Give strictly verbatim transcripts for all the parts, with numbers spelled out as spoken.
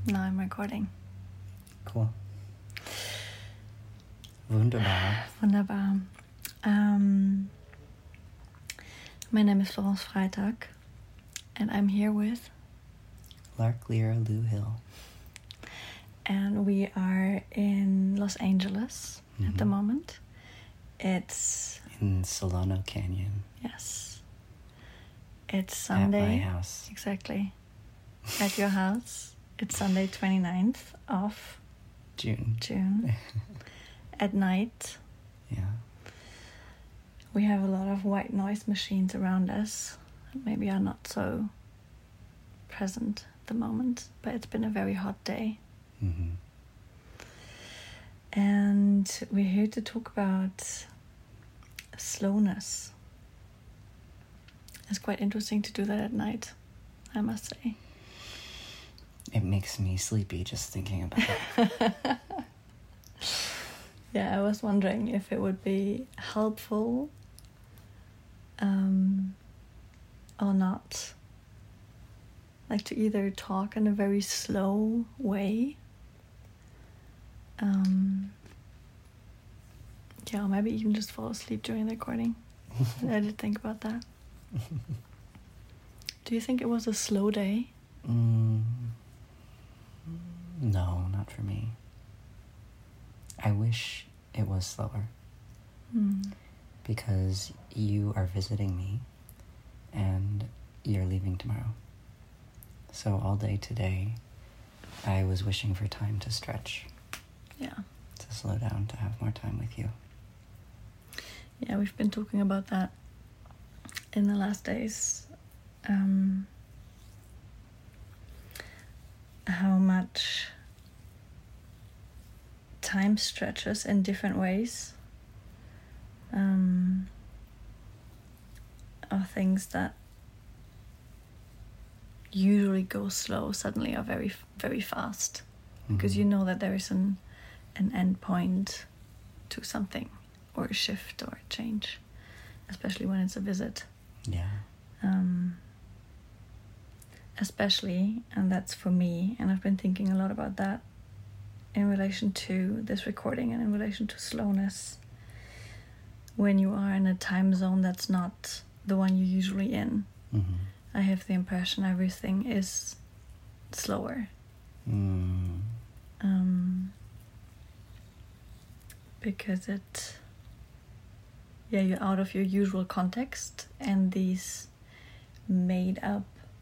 Now I'm recording. Cool. Wunderbar. Wunderbar. Um, my name is Florence Freitag, and I'm here with Lark Lyra Lou Hill. And we are in Los Angeles mm-hmm. at the moment. It's in Solano Canyon. Yes. It's Sunday. At my house. Exactly. At your house. It's Sunday twenty-ninth of June. June. At night. Yeah. We have a lot of white noise machines around us. Maybe are not so present at the moment, but it's been a very hot day. Mm-hmm. And we're here to talk about slowness. It's quite interesting to do that at night, I must say. It makes me sleepy just thinking about it. Yeah, I was wondering if it would be helpful um, or not. Like to either talk in a very slow way. Um, yeah, or maybe even just fall asleep during the recording. I did think about that. Do you think it was a slow day? Mm, no, not for me. I wish it was slower. Mm. Because you are visiting me and you're leaving tomorrow. So all day today, I was wishing for time to stretch. Yeah. To slow down, to have more time with you. Yeah, we've been talking about that in the last days. Um, how much time stretches in different ways um, are things that usually go slow suddenly are very very fast, mm-hmm. because you know that there is an an end point to something or a shift or a change, especially when it's a visit. Yeah. Um, especially, and that's for me, and I've been thinking a lot about that in relation to this recording and in relation to slowness. When you are in a time zone that's not the one you're usually in, mm-hmm. I have the impression everything is slower. Mm. Um, because it, yeah, you're out of your usual context, and these made up,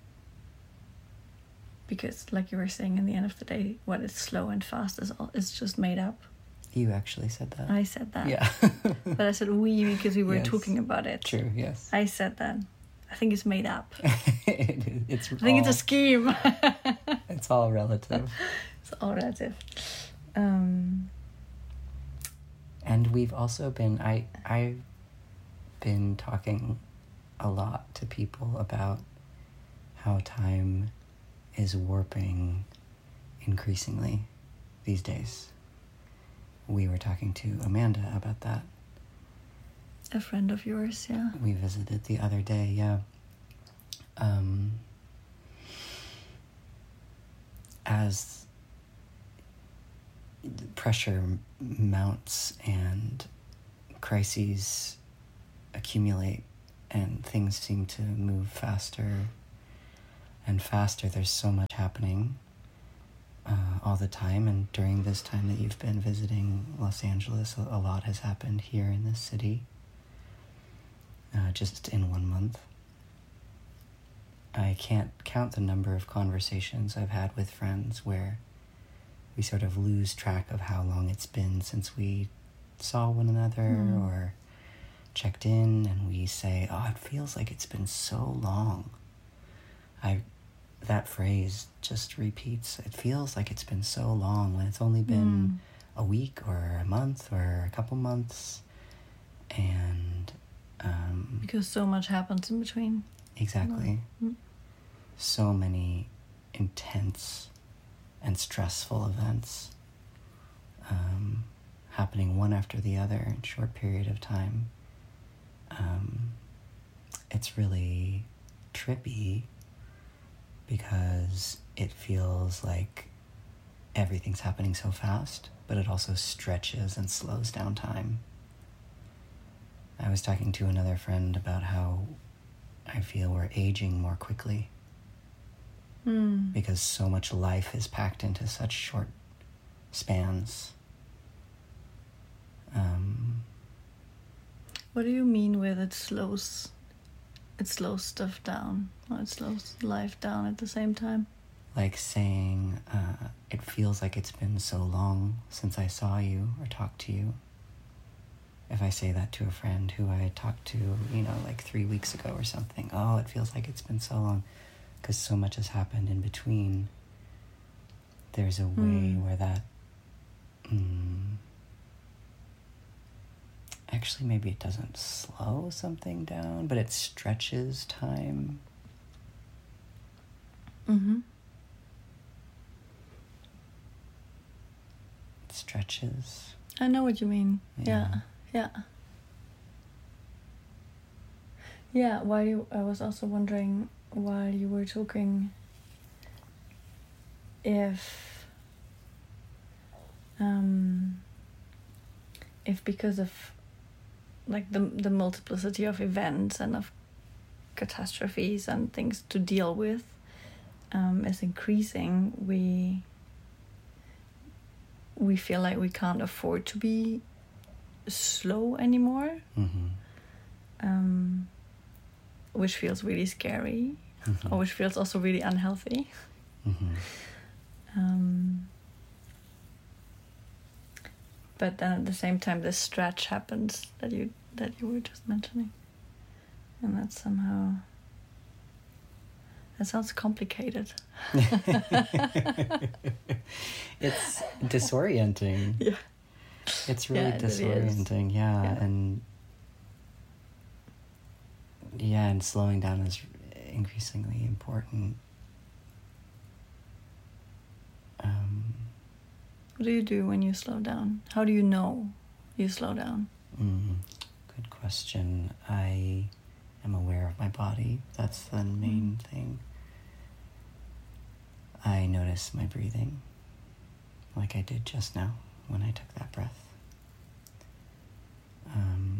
because like you were saying, in the end of the day, what is slow and fast is all, is just made up. You actually said that. I said that. Yeah. But I said we because we were yes. talking about it. True, yes. I said that. I think it's made up. it, it's I think all, it's a scheme. It's all relative. It's all relative. Um, and we've also been, I, I've been talking a lot to people about how time is warping increasingly these days. We were talking to Amanda about that. A friend of yours, yeah. We visited the other day, yeah. Um, as pressure mounts and crises accumulate and things seem to move faster and faster, there's so much happening uh, all the time. And during this time that you've been visiting Los Angeles, a, a lot has happened here in this city. Uh, just in one month. I can't count the number of conversations I've had with friends where we sort of lose track of how long it's been since we saw one another mm. or checked in, and we say, oh, it feels like it's been so long. I that phrase just repeats. It feels like it's been so long when it's only been mm. a week or a month or a couple months. And Um, because so much happens in between. Exactly. Mm. So many intense and stressful events um, happening one after the other in a short period of time. Um, it's really trippy because it feels like everything's happening so fast, but it also stretches and slows down time. I was talking to another friend about how I feel we're aging more quickly Mm. because so much life is packed into such short spans. Um, What do you mean with it slows it slows stuff down, or it slows life down at the same time? like saying, uh, it feels like it's been so long since I saw you or talked to you. If I say that to a friend who I talked to, you know, like three weeks ago or something, oh, it feels like it's been so long, because so much has happened in between. There's a way Mm. where that, mm, actually maybe it doesn't slow something down, but it stretches time. Mm-hmm. It stretches. I know what you mean. Yeah. Yeah. Yeah. Yeah, while you, I was also wondering, while you were talking, if um if because of like the the multiplicity of events and of catastrophes and things to deal with um is increasing, we we feel like we can't afford to be slow anymore, Mm-hmm. um which feels really scary, Mm-hmm. or which feels also really unhealthy. Mm-hmm. Um, but then at the same time, this stretch happens that you that you were just mentioning, and that's somehow that sounds complicated. It's disorienting. Yeah. It's really Yeah, it really is. disorienting, yeah. Yeah. And yeah, and slowing down is increasingly important. Um, What do you do when you slow down? How do you know you slow down? mm, good question. I am aware of my body. That's the main thing. I notice my breathing, like I did just now when I took that breath. Um,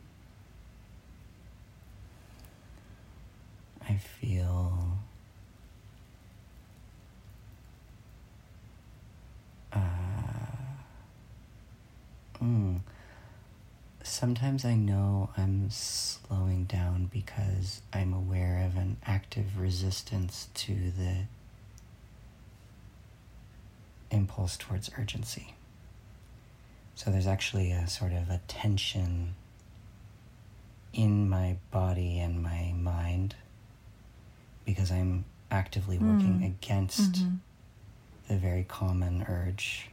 I feel uh, mm, sometimes I know I'm slowing down because I'm aware of an active resistance to the impulse towards urgency. So there's actually a sort of a tension in my body and my mind because I'm actively working Mm. against Mm-hmm. the very common urge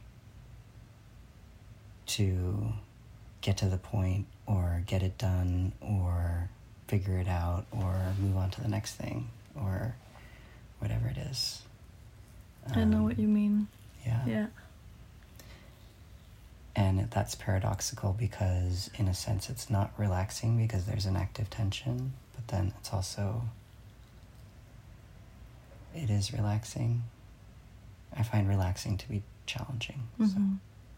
to get to the point or get it done or figure it out or move on to the next thing or whatever it is. I know Um, what you mean. Yeah. Yeah. And that's paradoxical because in a sense it's not relaxing because there's an active tension, but then it's also, it is relaxing. I find relaxing to be challenging. So, Mm-hmm.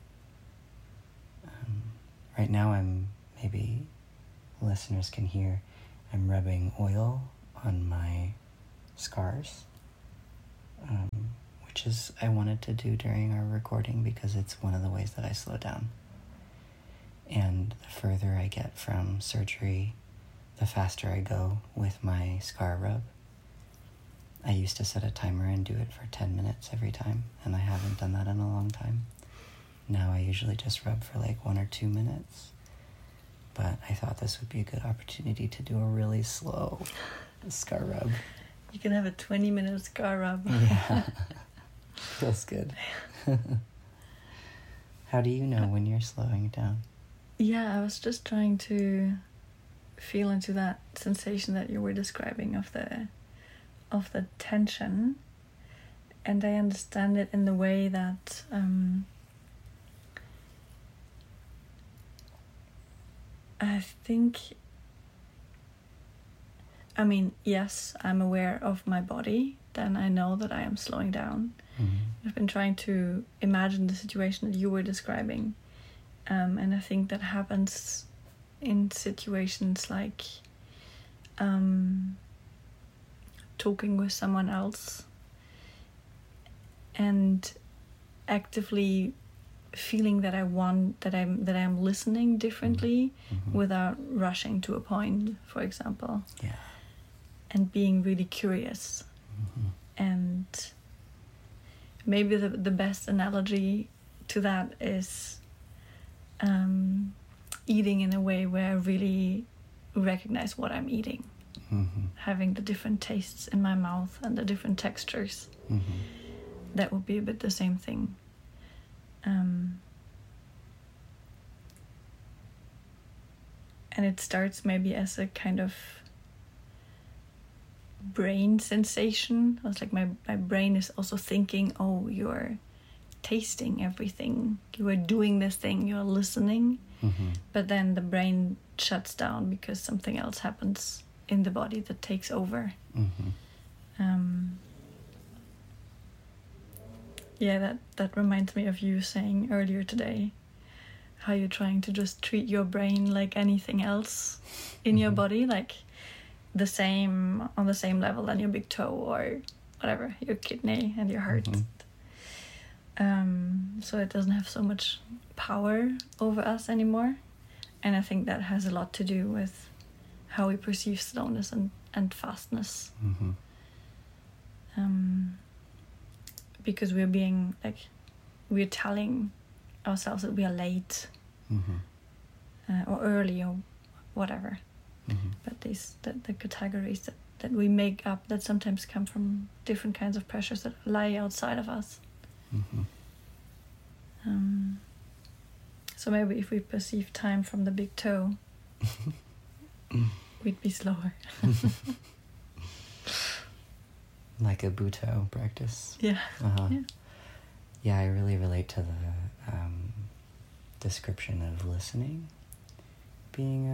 um, right now I'm, maybe listeners can hear, I'm rubbing oil on my scars, um, which is I wanted to do during our recording because it's one of the ways that I slow down. And the further I get from surgery, the faster I go with my scar rub. I used to set a timer and do it for ten minutes every time, and I haven't done that in a long time. Now I usually just rub for like one or two minutes. But I thought this would be a good opportunity to do a really slow scar rub. You can have a twenty minute scar rub. Yeah. Feels good. How do you know when you're slowing down? Yeah, I was just trying to feel into that sensation that you were describing of the of the tension, and I understand it in the way that um, I think, I mean, yes, I'm aware of my body then I know that I am slowing down. Mm-hmm. I've been trying to imagine the situation that you were describing. Um, and I think that happens in situations like um, talking with someone else and actively feeling that I want that I'm that I'm listening differently mm-hmm. without rushing to a point, for example. Yeah. And being really curious. Mm-hmm. And maybe the the best analogy to that is um, eating in a way where I really recognize what I'm eating. Mm-hmm. Having the different tastes in my mouth and the different textures. Mm-hmm. That would be a bit the same thing. Um, and it starts maybe as a kind of brain sensation. It's like my, my brain is also thinking, oh, you're tasting everything. You are doing this thing, you're listening. Mm-hmm. But then the brain shuts down because something else happens in the body that takes over. Mm-hmm. Um, yeah, that, that reminds me of you saying earlier today how you're trying to just treat your brain like anything else in mm-hmm. your body, like the same, on the same level than your big toe or whatever, your kidney and your heart. Mm-hmm. Um, so it doesn't have so much power over us anymore. And I think that has a lot to do with how we perceive slowness and, and fastness. Mm-hmm. Um, because we're being, like, we're telling ourselves that we are late mm-hmm. uh, or early or whatever. Mm-hmm. But these the, the categories that, that we make up that sometimes come from different kinds of pressures that lie outside of us. Mm-hmm. Um, so maybe if we perceive time from the big toe, we'd be slower. Like a Buto practice. Yeah. Uh-huh. Yeah. Yeah, I really relate to the um, description of listening being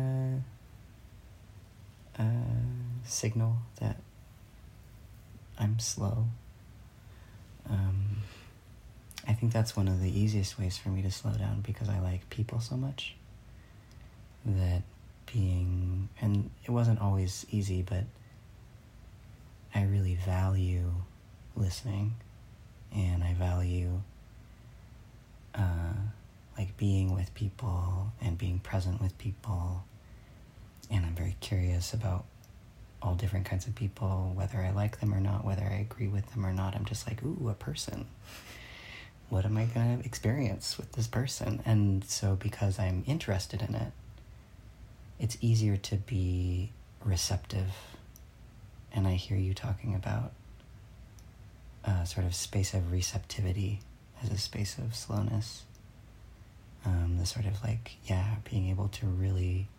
a, a signal that I'm slow. Um, I think that's one of the easiest ways for me to slow down because I like people so much that being, and it wasn't always easy, but I really value listening, and I value uh, like being with people and being present with people, and I'm very curious about all different kinds of people, whether I like them or not, whether I agree with them or not. I'm just like, ooh, a person. What am I going to experience with this person? And so because I'm interested in it, it's easier to be receptive. And I hear you talking about a sort of space of receptivity as a space of slowness. Um, the sort of like, yeah, being able to really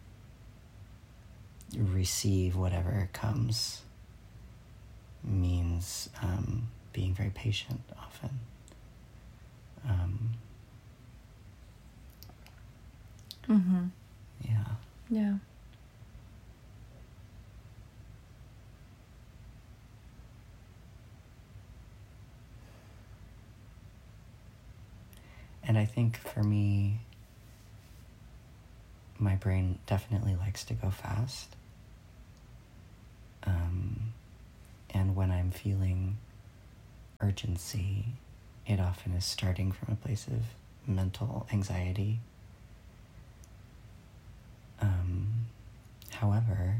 receive whatever comes means um, being very patient often. Um, Mm-hmm. yeah. Yeah. And I think for me, my brain definitely likes to go fast. Um, and when I'm feeling urgency, it often is starting from a place of mental anxiety. Um, however,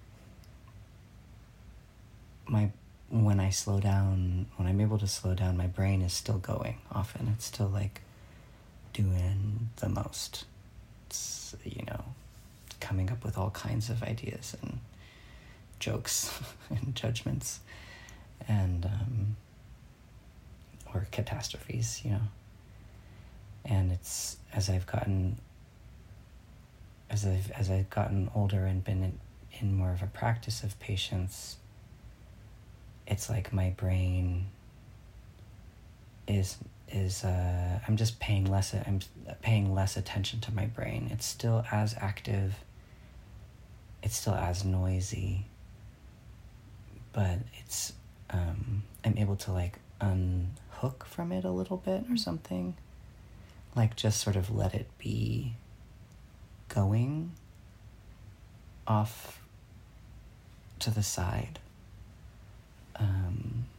my when I slow down, when I'm able to slow down, my brain is still going often. It's still like doing the most. It's, you know, coming up with all kinds of ideas and jokes and judgments and um, or catastrophes, you know. And it's as I've gotten as I've as I've gotten older and been in, in more of a practice of patience, it's like my brain is is uh, I'm just paying less I'm paying less attention to my brain. It's still as active. It's still as noisy. But it's um, I'm able to like unhook from it a little bit or something. Like just sort of let it be going off to the side. Um,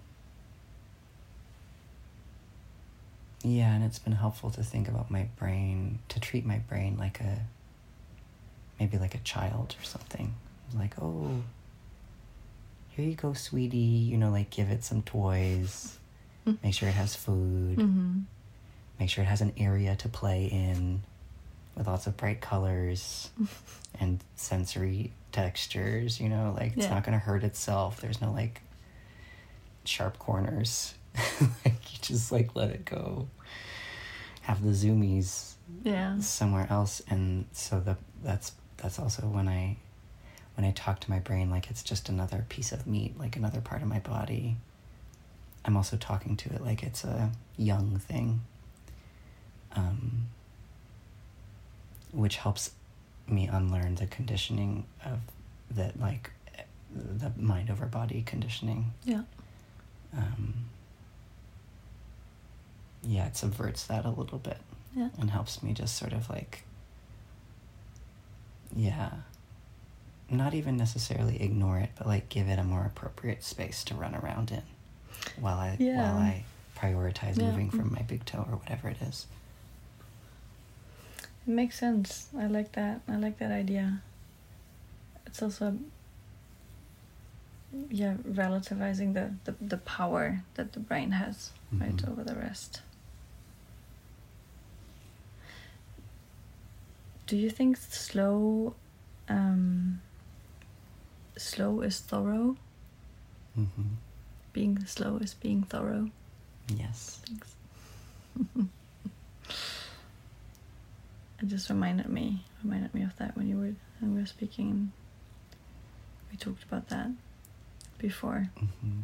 yeah, and it's been helpful to think about my brain, to treat my brain like a, maybe like a child or something. Like, oh, here you go, sweetie. You know, like give it some toys. Make sure it has food. Mm-hmm. Make sure it has an area to play in with lots of bright colors and sensory textures, you know, like it's yeah. not going to hurt itself. There's no like sharp corners. Like you just like let it go. Have the zoomies yeah. somewhere else. And so the that's that's also when I when I talk to my brain like it's just another piece of meat, like another part of my body. I'm also talking to it like it's a young thing. Um, which helps me unlearn the conditioning of that, like the mind over body conditioning. Yeah. Um, yeah, it subverts that a little bit. Yeah. And helps me just sort of like, yeah, not even necessarily ignore it, but like give it a more appropriate space to run around in while I yeah. while I prioritize yeah. moving from my big toe or whatever it is. It makes sense. I like that. I like that idea. It's also, yeah, relativizing the, the, the power that the brain has, mm-hmm. right, over the rest. Do you think slow, um, slow is thorough? Mm-hmm. Being slow is being thorough? Yes. Thanks. It just reminded me reminded me of that when you were when we were speaking. We talked about that before. Mm-hmm.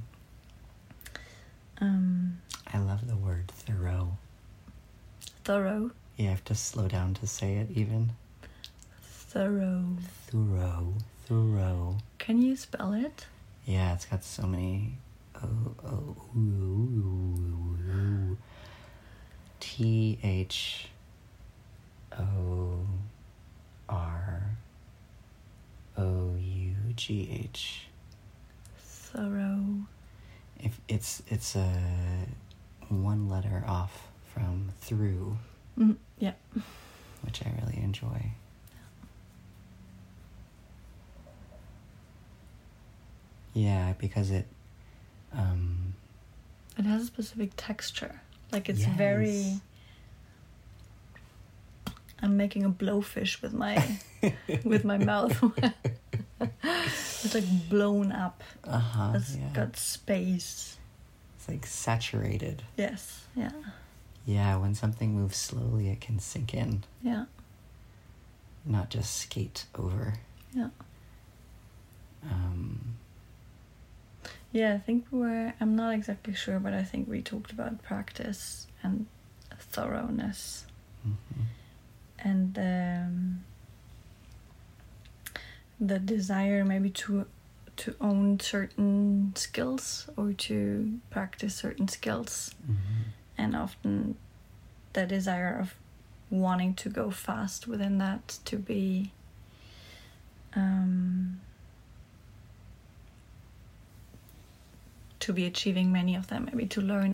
Um, I love the word thorough. Thorough. You have to slow down to say it even. Thorough. Thorough. Thorough. Can you spell it? Yeah, it's got so many. Oh, oh, ooh, ooh, ooh. T H O R O U G H. Thorough. If it's it's a one letter off from through. Mm, yeah. Which I really enjoy. Yeah, because it um it has a specific texture. Like it's yes. very I'm making a blowfish with my with my mouth. It's like blown up. Uh-huh. It's yeah. got space. It's like saturated. Yes, yeah. Yeah, when something moves slowly it can sink in. Yeah. Not just skate over. Yeah. Um Yeah, I think we're I'm not exactly sure, but I think we talked about practice and thoroughness. mm-hmm. And um, the desire maybe to to own certain skills or to practice certain skills. Mm-hmm. And often the desire of wanting to go fast within that, to be um, to be achieving many of them, maybe to learn